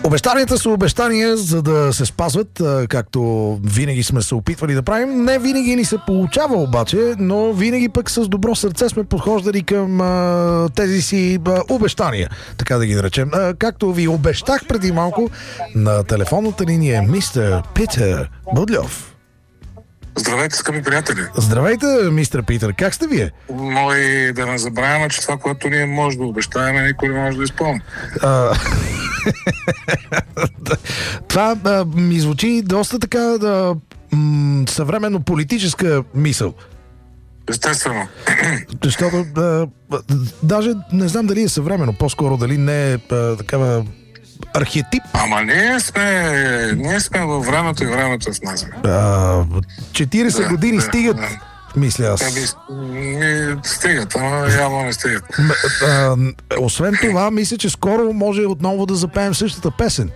Обещанията са обещания, за да се спазват, както винаги сме се опитвали да правим. Не винаги ни се получава обаче, но винаги пък с добро сърце сме подхождали към тези си обещания, така да ги наречем. Както ви обещах преди малко, на телефонната линия е мистер Питър Будлев. Здравейте, скъпи приятели! Здравейте, мистер Питър, как сте вие? Мой да не забравяме, че това, което ние може да обещаваме, никой не може да изпълни. Това ми звучи доста така съвременно политическа мисъл. Естествено. Защото даже не знам дали е съвременно, по-скоро дали не е такава архетип. Ама ние сме във времето и времето с нас. 40 години стигат, мисля аз. Стигат, ама явно не стигат. Освен това, мисля, че скоро може отново да запеем същата песен.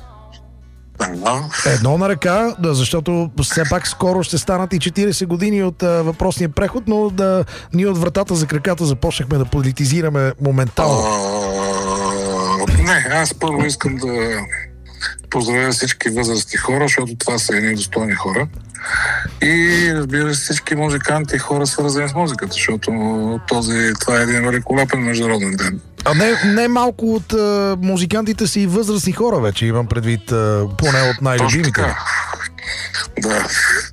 Едно на ръка, защото все пак скоро ще станат и 40 години от въпросния преход, но ние от вратата за краката започнахме да политизираме моментално. Не, аз първо искам да поздравя всички възрастни хора, защото това са едни достойни хора. И разбира се всички музиканти и хора свързани с музиката, защото това е един великолепен международен ден. А не малко от музикантите си и възрастни хора вече, имам предвид поне от най-любимите. Да.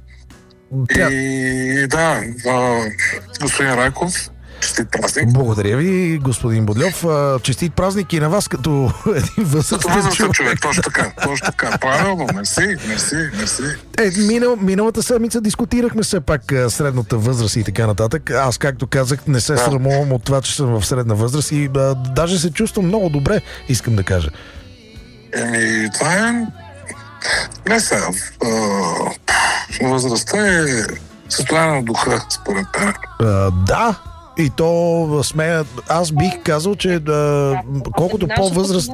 И да, господин Райков, честит празник. Благодаря ви, господин Будлев. Честит празник и на вас като един възрастен човек. Точно така. Правилно, мерси. Миналата седмица дискутирахме все пак средната възраст и така нататък. Аз, както казах, не се срамувам от това, че съм в средна възраст и даже се чувствам много добре, искам да кажа. Това е... Не сега. Възрастта е състояние на духа, според мен. Да. И то смея, аз бих казал, че колкото по-възраст,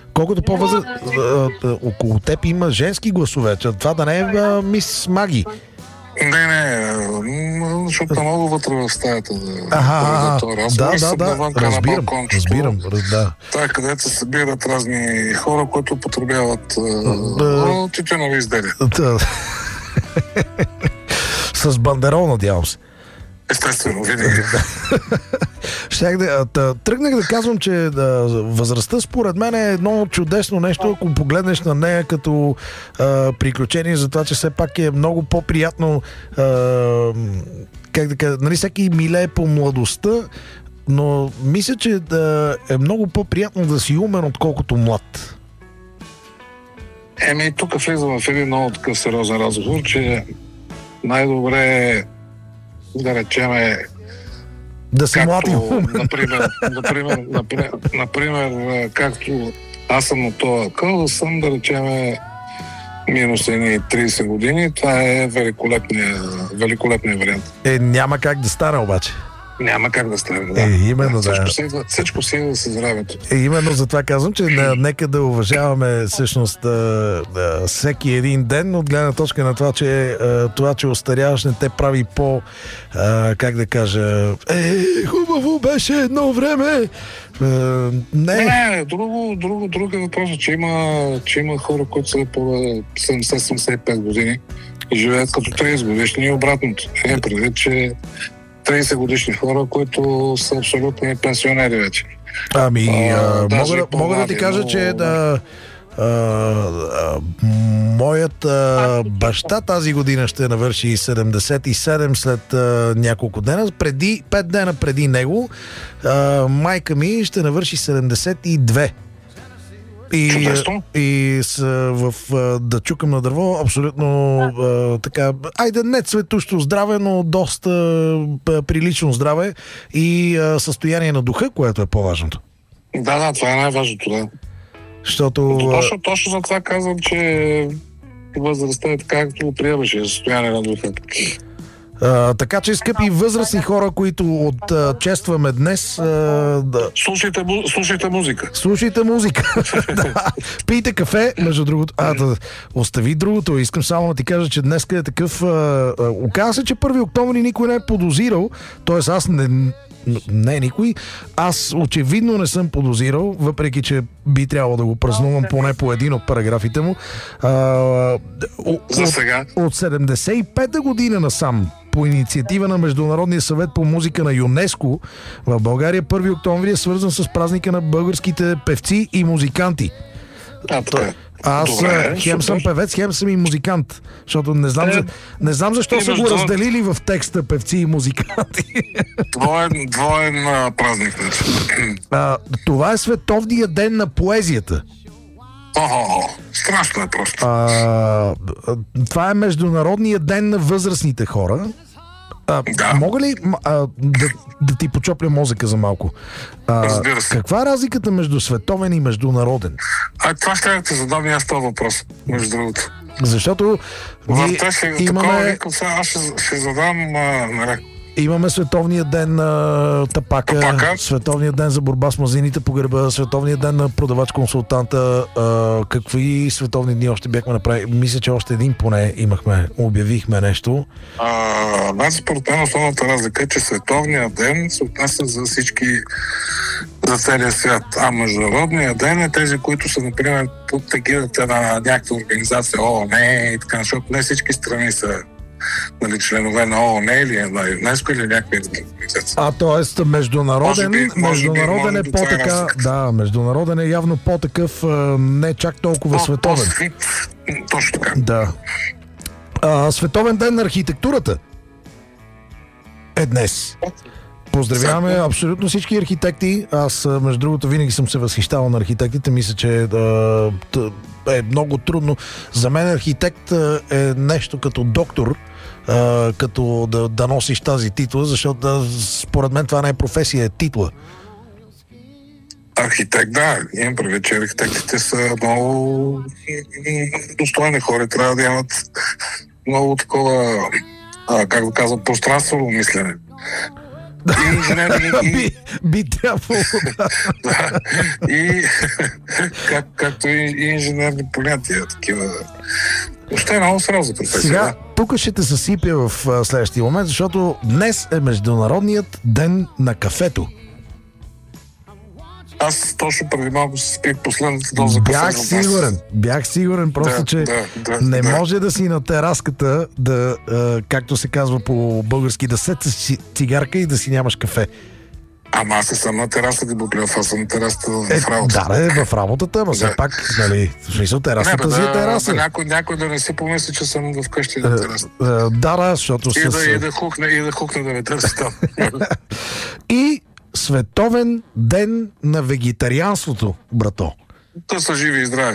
около теб има женски гласове, че това да не е мис Маги. Не, защото много вътре в стаята разбирам, да. Това е където се събират разни хора, които потребяват тютюнови изделия. С бандерол, надявам се. Естествено, винаги. Тръгнах да казвам, че възрастта според мен е едно чудесно нещо, ако погледнеш на нея като приключение, за това, че все пак е много по-приятно, как да кажа, нали, всеки милее по младостта, но мисля, че е много по-приятно да си умен, отколкото млад. Тук влизаме в един много такъв сериозен разговор, че най-добре е да речеме да се млади. Например, както аз съм на този къл, съм да речеме минус едни 30 години. Това е великолепният вариант. Няма как да стане обаче. Няма как да стане, да. Именно, всичко си идва с времето. Именно за това казвам, че нека да уважаваме всъщност всеки един ден от гледна точка на това, че остаряваш не те прави по как да кажа хубаво беше едно време. Друг е въпросът, че има хора, които са по 70-75 години и живеят като 30 годишни и обратното. Предвид, че 30 годишни хора, които са абсолютни пенсионери вече. Мога да ти кажа, че моят баща тази година ще навърши 77 след няколко дена. 5 дена преди него майка ми ще навърши 72. И да чукам на дърво, абсолютно така, айде не цветущо здраве, но доста прилично здраве и състояние на духа, което е по-важното. Да, това е най-важното, да. Защото... Точно за това казвам, че възрастта е така, както го приемаше, състояние на духа. Така че, скъпи възрастни хора, които честваме днес... Слушайте музика. Слушайте музика. Пийте кафе, между другото. Остави другото. Искам само да ти кажа, че днес е такъв... Оказва се, че 1 октомври никой не е подозирал. Тоест аз не никой. Аз очевидно не съм подозирал, въпреки че би трябвало да го празнувам поне по един от параграфите му. За сега. От 75-та година насам, по инициатива на Международния съвет по музика на ЮНЕСКО, в България 1 октомври е свързан с празника на българските певци и музиканти. Аз хем съм певец, хем съм и музикант. Защото не знам защо са го разделили в текста певци и музиканти. Двоен празник. Това е Световният ден на поезията. Страшно е просто. Това е Международният ден на възрастните хора. Мога ли да ти почопля мозъка за малко? Разбира се. Каква е разликата между световен и международен? Това ще да те задам и аз този въпрос, между другото. Защото имаме... Аз ще задам... Имаме Световния ден на тапака, Световния ден за борба с мазините по гърба, Световния ден на продавач-консултанта. Какви световни дни още бяхме направили? Мисля, че още един поне обявихме нещо. Според мен основната разлика е, че Световният ден се отнася за всички, за целия свят. А Международният ден е тези, които са, например, под егидата на някаква организация ООН и така, защото не всички страни са членове на ООН или на ЮНЕСКО или някакви организации. Т.е. международен е по-така... Да, международен е явно по-такъв, не чак толкова световен. Точно така. Да. Световен ден на архитектурата е днес. Поздравяваме абсолютно всички архитекти. Аз, между другото, винаги съм се възхищавал на архитектите. Мисля, че е много трудно. За мен архитект е нещо като доктор, като да носиш тази титла, защото според мен това не е професия, е титла. Архитект, да. Имам предвид, че архитектите са много достойни хора. Трябва да имат много такова, как да казвам, пространствено мислене. Би трябвало. И както и инженерни понятия, такива. Още е много сразу професия. Сега, тук ще те съсипя в следващия момент, защото днес е Международният ден на кафето. Аз точно преди малко се спих последната доза кафе. Бях сигурен, просто че не може да си на тераската да, както се казва по български, да сетиш цигарка и да си нямаш кафе. Ама аз съм на терасата, аз съм на терасата в работата. Да, в работата, но все пак, нали, в смисъл терасата си е тераса. Някой да не си помисли, че съм вкъщи на терасата. Да, защото и да хукне да ме търси там. И Световен ден на вегетарианството, брато. Да са живи и здрави.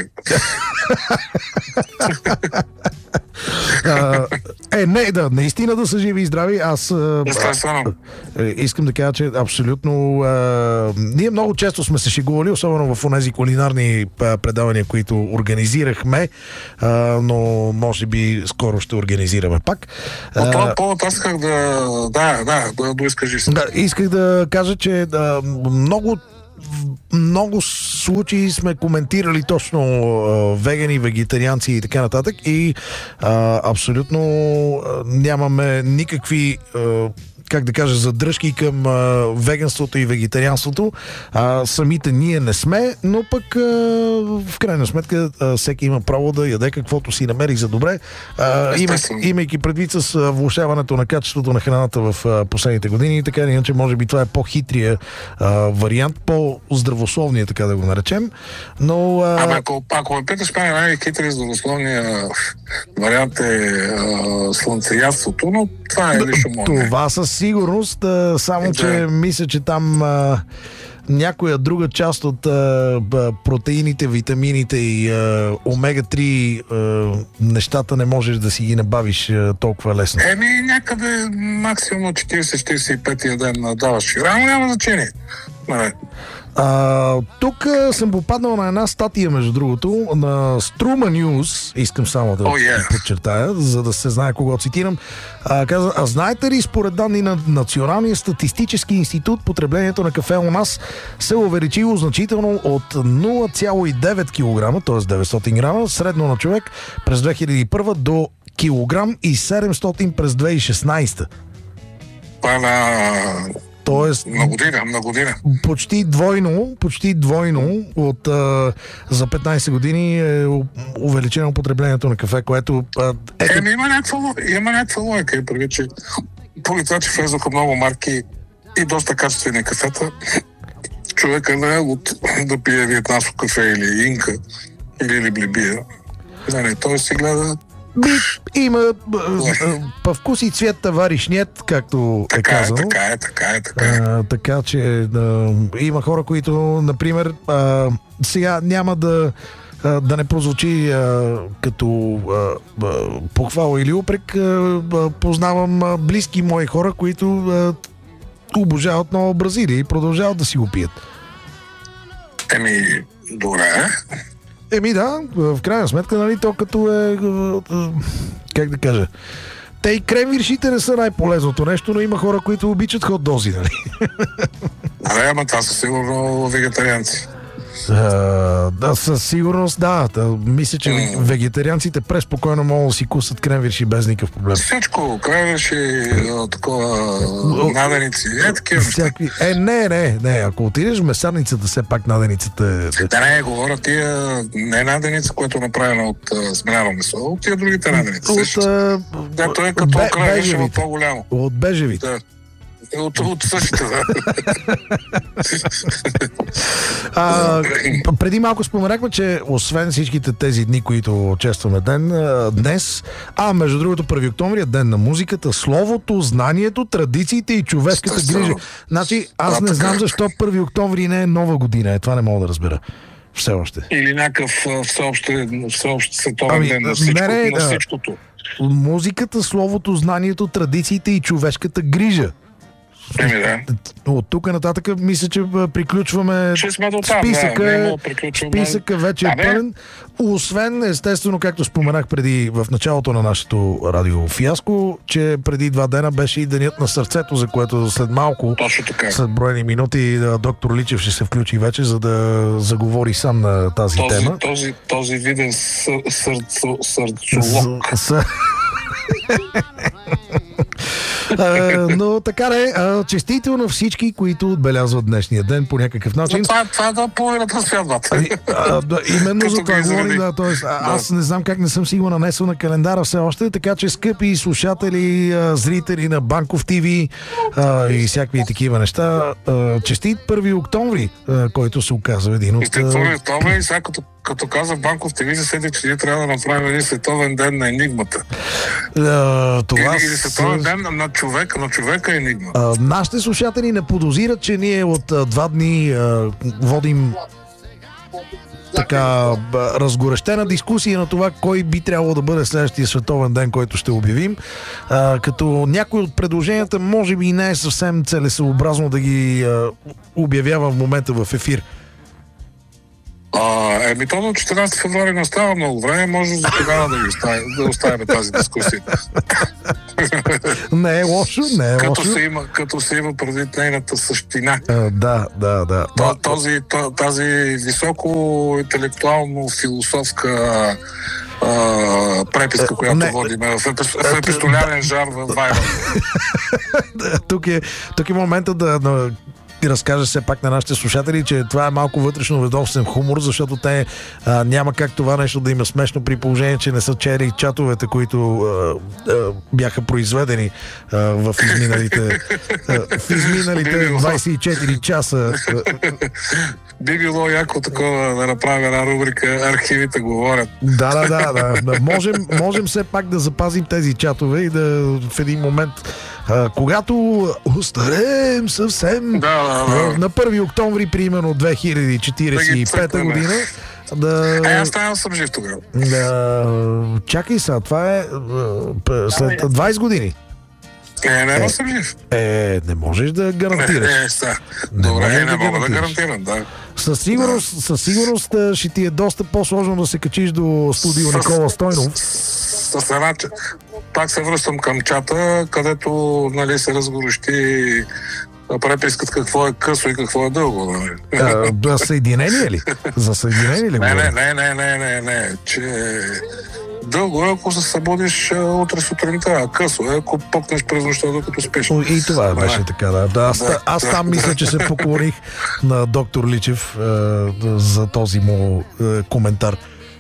Наистина да са живи и здрави. Аз искам да кажа, че абсолютно ние много често сме се шегували, особено в онези кулинарни предавания, които организирахме, но може би скоро ще организираме пак. От това повод аз исках да доискажи се. Исках да кажа, че много случаи сме коментирали точно вегани, вегетарианци и така нататък и абсолютно нямаме никакви как да кажа, задръжки към веганството и вегетарианството. Самите ние не сме, но пък в крайна сметка всеки има право да яде каквото си намери за добре. Имайки предвид с влошаването на качеството на храната в последните години, така или иначе може би това е по-хитрия вариант, по-здравословния, така да го наречем. Но... Ако ме питаш, най-хитрия здравословния вариант е слънцеядството, но това е лично мое. Това със сигурност, само че мисля, че там някоя друга част от протеините, витамините и омега-3 нещата не можеш да си ги набавиш толкова лесно. Някъде максимум 40-45 ден даваш. Рано няма значение. Тук съм попаднал на една статия, между другото, на Струма News, искам само да подчертая, за да се знае кого цитирам. Каза, знаете ли, според данни на Националния статистически институт, потреблението на кафе у нас се увеличило значително от 0,9 кг, т.е. 900 грама, средно на човек през 2001 до килограм и 700 през 2016. Това Тоест, на година. Почти двойно от за 15 години е увеличено потреблението на кафе, което... Има някаква логика. И прави, че полицачи влезоха много марки и доста качествени кафета. Човека не е от да пие виетнамско кафе или инка, или блибия. Той си гледа... Има по вкус и цвет товариш нет, както е казано. Така че има хора, които, например, сега няма да не прозвучи като похвала или упрек. Познавам близки мои хора, които обожават Нова Бразилия и продължават да си го пият. Добре. Да, в крайна сметка, нали, то като е, как да кажа, те и кремвиршите не са най-полезното нещо, но има хора, които обичат хот-дози, нали? Ама това са сигурно вегетарианци. Да, със сигурност, да. Мисля, че вегетарианците преспокойно могат да си кусат кремвирши без никакъв проблем. Всичко, кремвирши, такова, наденици, такива неща. Не, ако отидеш в месарницата, все пак наденицата не, говоря тия, не наденица, която е направена от смеляно месо, от тия другите наденици. Той е като кремвирши, но по-голямо. От бежевите. Да. От същите, да. Преди малко споменахме, че освен всичките тези дни, които честваме днес, между другото 1 октомври е ден на музиката, словото, знанието, традициите и човешката грижа. Значи, аз не знам защо 1 октомври не е нова година. Това не мога да разбера. Все още. Или някакъв всеобщ световен ден на всичкото. Музиката, словото, знанието, традициите и човешката грижа. От тук нататък мисля, че приключваме списъка вече е пълен. Освен, естествено, както споменах преди в началото на нашето радиофиаско, че преди 2 дена беше и денят на сърцето, за което след малко, след броени минути, доктор Личев ще се включи вече, за да заговори сам на тази тема. Този виден сърцолог. Но така честито на всички, които отбелязват днешния ден по някакъв начин. Това е да половината свят. Именно за това говорим. Аз не знам как не съм си го нанесъл на календара все още, така че скъпи слушатели, зрители на Банков ТВ и всякакви такива неща, честит 1 октомври, който се оказва един от... И сега като каза Банков ТВ, седи, че ние трябва да направим един световен ден на енигмата. Или световен ден на човека енигма. Нашите слушатели не подозират, че ние от 2 дни водим така разгорещена дискусия на това кой би трябвало да бъде следващия световен ден, който ще обявим. Като някой от предложенията може би не е съвсем целесъобразно да ги обявява в момента в ефир. То на 14 февруари не остава много време, може за тогава да оставим тази дискусия. Не е лошо, Като се има предвид нейната същина. Да. Тази високо интелектуално-философска преписка, която водим в епистолярен жар в Вайбър. Тук е момента да разкажа все пак на нашите слушатели, че това е малко вътрешно ведомствен хумор, защото те няма как това нещо да има смешно при положение, че не са чели чатовете, които бяха произведени в изминалите 24 часа. Би било яко такова да направим една рубрика "Архивите говорят". Да. Можем все пак да запазим тези чатове и да в един момент, когато остарем съвсем на 1 октомври, примерно 2045 година, аз съм жив тогава. Чакай сега, това е след 20 години. Не съм жив. Не можеш да гарантираш. Добре, не мога да гарантирам, да. Със сигурност ще ти е доста по-сложно да се качиш до студио Никола Стойнов. Пак се връщам към чата, където се разгорещи препискат какво е късо и какво е дълго. За съединение ли? Не, че Дълго е, ако се събудиш утре сутринта, а късо е, ако пъкнеш през нощта, докато спиш. И това беше така, да. Аз там мисля, че се поклоних на доктор Личев за този му коментар.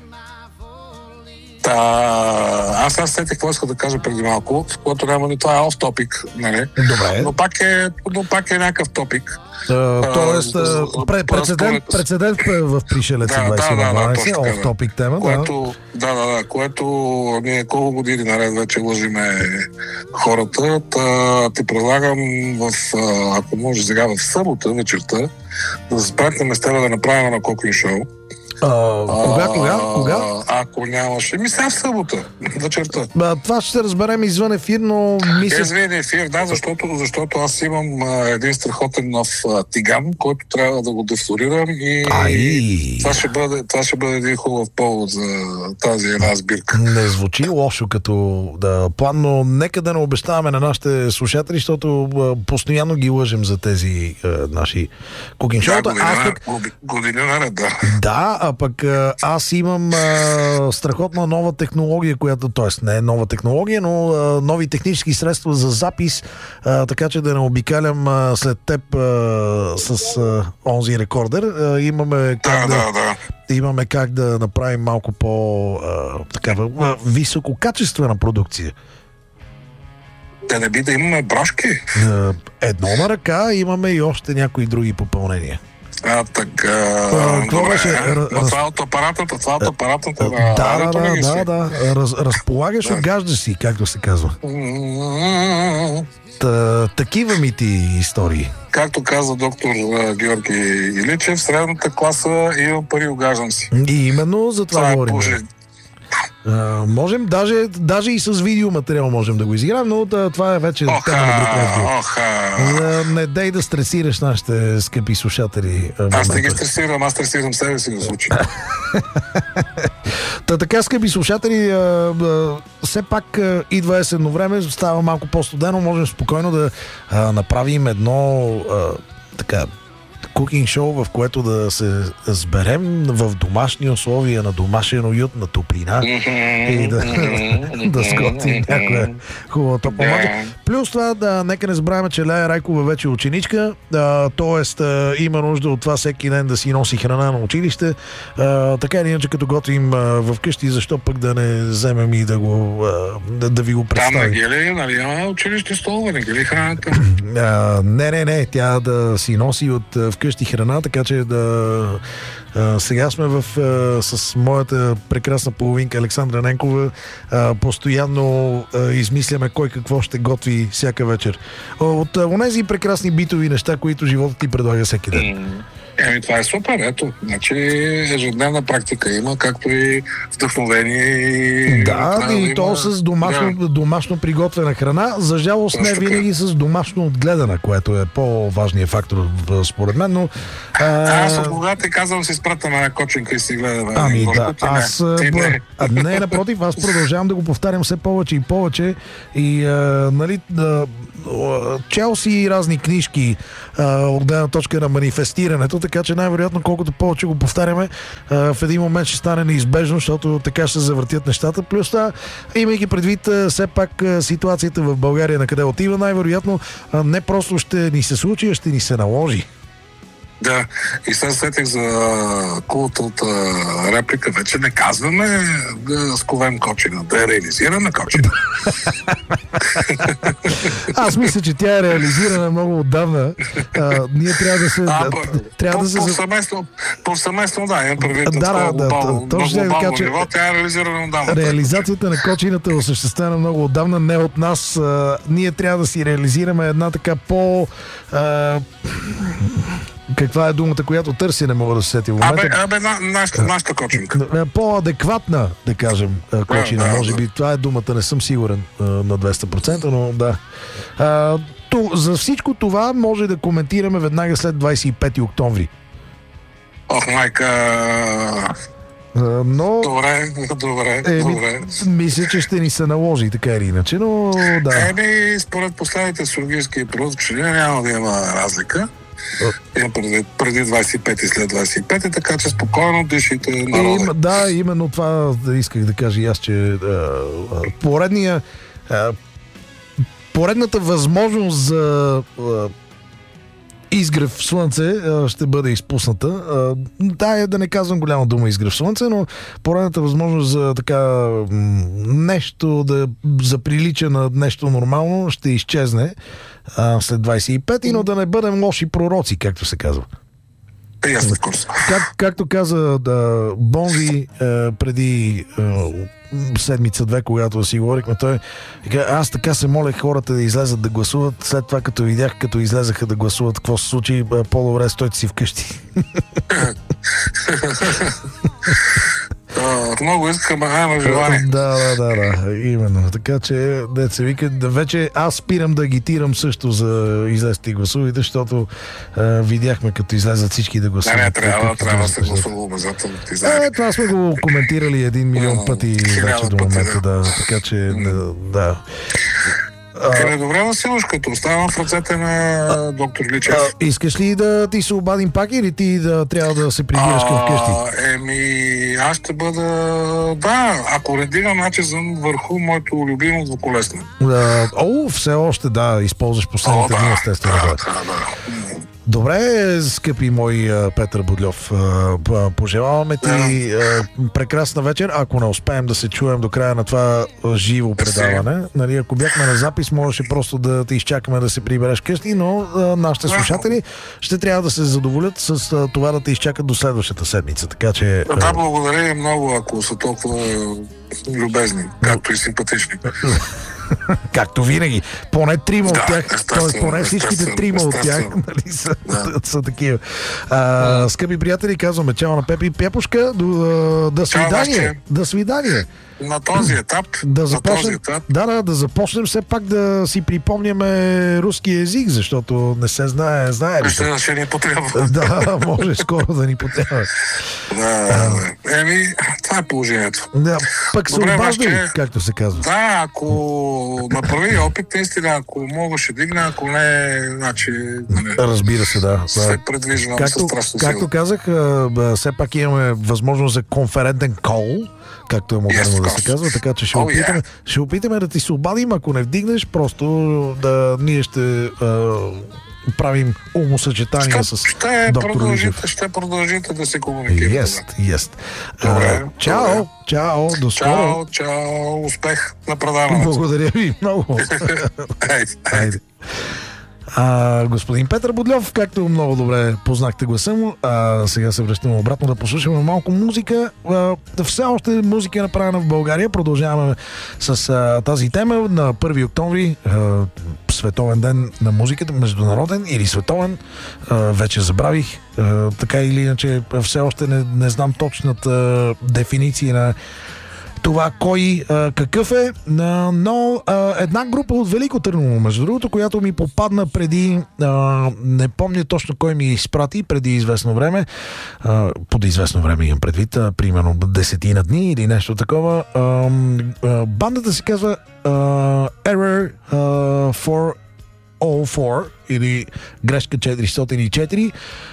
Аз сетих какво иска да кажа преди малко, в което няма ни това е off topic, нали? Добре. Но пак е някакъв топик. Тоест, прецедент в Пришелец 2012, off topic тема. Което ние колко години наред вече лъжиме хората. Ти предлагам, ако може сега в събота вечерта, да се спратим с тебе да направим на кокин шоу. Кога? Ако нямаше. Сега в събота, вечерта. Това ще се разберем извън ефир, но мисля... Извън ефир, да, защото аз имам един страхотен нов тиган, който трябва да го дефлорирам и това ще бъде един хубав повод за тази една сбирка. Не звучи лошо като план, но нека да не обещаваме на нашите слушатели, защото постоянно ги лъжем за тези наши кукинг шоута. Години наред, да. Да, а пък аз имам страхотна нова технология, която, т.е. не е нова технология, но нови технически средства за запис, така че да не обикалям след теб с онзи рекордер. Имаме как да направим малко по-такава висококачествена продукция. Да не би да имаме брошки? Едно на ръка, имаме и още някои други попълнения. Така. Това от апаратната. Да. Разполагаш, огаждаш си, както се казва. Такива ми ти истории. Както каза доктор Георги Иличев, средната класа има пари, огаждам си. И именно за това говорим. Можем, даже и с видеоматериал можем да го изиграем, но това е вече тема на друг разговор. Не дай да стресираш нашите скъпи слушатели. Аз не ги стресирам, аз стресирам себе си в случай. Така, скъпи слушатели, все пак идва есенно време, става малко по-студено, можем спокойно да направим едно така кукинг шоу, в което да се сберем в домашни условия, на домашен уют, на топлина и да сготвим някоя хубава топла маджа. Плюс това, нека не забравяме, че Лея Райкова вече е ученичка, т.е. има нужда от това всеки ден да си носи храна на училище. Така или иначе, като готвим вкъщи, защо пък да не вземем и да ви го представим. Там на Гели, нали, училище столове, не Гели храната? Не, тя да си носи от вкъщи храна, така че сега сме с моята прекрасна половинка Александра Ненкова, постоянно измисляме кой какво ще готви всяка вечер. От онези прекрасни битови неща, които животът ти предлага всеки ден. Това е супер, ето. Значи ежедневна практика има, както и вдъхновение. Да, и то с домашно приготвена храна. За жалост не винаги с домашно отгледана, което е по-важният фактор според мен, но... Аз от кога те казвам си спрата на кочинка и си гледаме. Не, напротив, аз продължавам да го повтарям все повече и повече и нали, Челси и разни книжки от гледна точка на манифестирането, така че най-вероятно колкото повече го повтаряме, в един момент ще стане неизбежно, защото така ще се завъртят нещата. Плюс това, имайки предвид все пак ситуацията в България на къде отива, най-вероятно не просто ще ни се случи, а ще ни се наложи. Да, и сега сетих за култовата реплика. Вече не казваме да сковем кочина, да я реализираме кочина. Аз мисля, че тя е реализирана много отдавна. Ние трябва да се... Повсеместно, да, имам предвид на това глобално ниво, тя е реализирана отдавна. Реализацията на кочината е осъществена много отдавна, не от нас. Ние трябва да си реализираме една така каква е думата, която търси, не мога да се сетя в момента. Нашата кочинка. По-адекватна, да кажем, кочина. Може би това е думата, не съм сигурен на 200%, но да. За всичко това може да коментираме веднага след 25 октомври. Ох, майка... Но... Добре. Мисля, че ще ни се наложи, така или иначе, но да. Според последните сургийски проучвания няма да има разлика. Имам преди 25 и след 25, така че спокойно дишите народа. Да, именно това исках да кажа и аз, че поредната възможност за изгрев в слънце ще бъде изпусната. Да не казвам голяма дума изгрев в слънце, но поредната възможност за така нещо да заприлича на нещо нормално ще изчезне след 25, но да не бъдем лоши пророци, както се казва. Както каза Бонзи преди седмица-две, когато си говорихме, той аз така се молех хората да излезат да гласуват, след това като видях, като излезаха да гласуват, какво се случи, по-добре стойте си вкъщи. Много искам, на желание. Да, именно. Така че, деца вика, вече аз спирам да агитирам също за излезте и гласувайте, защото видяхме като излезат всички да гласуват. Не, трябва да се гласува обязателно. Това сме го коментирали 1 милион пъти вече до момента, да. Така че, да. Добре, Василуш, като оставам в ръцете на доктор Личев. Искаш ли да ти се обадим пак или ти да трябва да се прибираш към вкъщи? Аз ще бъда... Да, ако не дигам начезън върху моето любимо двуколесно. Все още използваш последните дни, естествено. Добре, скъпи мой Петър Будлев, пожелаваме ти прекрасна вечер. Ако не успеем да се чуем до края на това живо предаване, нали, ако бяхме на запис, можеше просто да те изчакаме да се прибереш къщи, но нашите слушатели ще трябва да се задоволят с това да те изчакат до следващата седмица. Така че... Да, благодаря много, ако са толкова любезни, както и симпатични. Както винаги. Поне трима от тях, т.е. поне всичките трима от тях са такива. Скъпи приятели, казваме чао на Пепи Пепушка. До свидание. До свидание. На този етап. Да започнем все пак да си припомняме руски език, защото не се знае ли? Ще ни потребва. Да, може скоро да ни потребва. Това е положението. Пък се обаждай, както се казва. Да, ако направи опит, наистина, ако мога ще дигна, ако не, значи... Разбира се, да. Се предвиждам със страшно сила. Както казах, все пак имаме възможност за конферентен кол, както е модерно да се казва, така че ще опитаме да ти се обадим, ако не вдигнеш, просто ние ще правим умосъчетания с доктор Личев. Ще продължите да се комуникирате. Чао, до скоро. Чао, успех на предаването. Благодаря ви много. Хайде. Господин Петър Будлев, както много добре познахте гласа му, сега се връщаме обратно да послушаме малко музика. Все още музика е направена в България. Продължаваме с тази тема на 1 октомври, световен ден на музиката, международен или световен, вече забравих. Така или иначе, все още не знам точната дефиниция на това кой какъв е, но една група от Велико Търново, между другото, която ми попадна преди, не помня точно кой ми изпрати, преди известно време, под известно време имам предвид, примерно 10 дни или нещо такова. Бандата се казва Error 404 или грешка 404.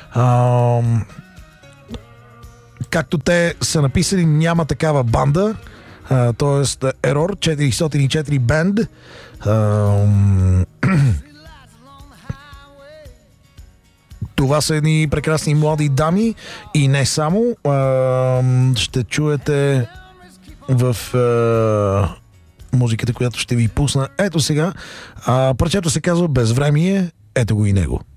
Както те са написали, няма такава банда, т.е. Error 404 Band. Това са едни прекрасни млади дами и не само. Ще чуете в музиката, която ще ви пусна. Ето сега. Парчето се казва Безвремие. Ето го и него.